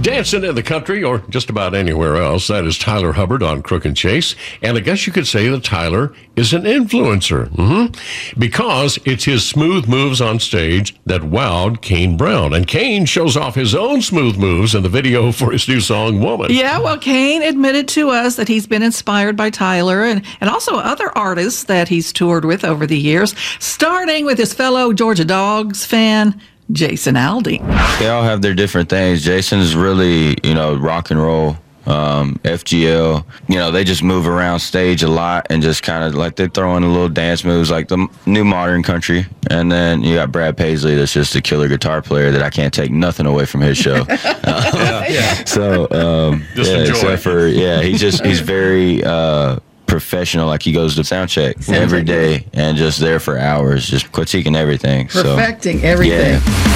Dancing in the country or just about anywhere else, that is Tyler Hubbard on Crook and Chase. And I guess you could say that Tyler is an influencer. Because it's his smooth moves on stage that wowed Kane Brown. And Kane shows off his own smooth moves in the video for his new song, Woman. Yeah, well, Kane admitted to us that he's been inspired by Tyler and also other artists that he's toured with over the years, starting with his fellow Georgia Dogs fan, Jason Aldean. They all have their different things. Jason's really, rock and roll. FGL, they just move around stage a lot and just kind of like they throw in a little dance moves like the new modern country. And then you got Brad Paisley, that's just a killer guitar player that I can't take nothing away from his show. So, except for, he's very professional. Like he goes to sound check every day and just there for hours, just critiquing everything. Perfecting everything. Yeah.